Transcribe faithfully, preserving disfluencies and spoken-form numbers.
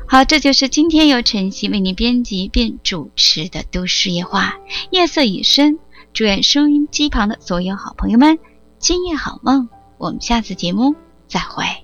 好，这就是今天由晨曦为您编辑并主持的都市夜话，夜色已深，祝愿收音机旁的所有好朋友们今夜好梦，我们下次节目再会。